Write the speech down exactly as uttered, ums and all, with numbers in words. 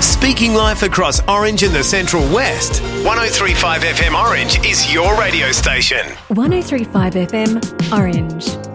Speaking life across Orange and the Central West. one oh three point five F M Orange is your radio station. one oh three point five F M Orange.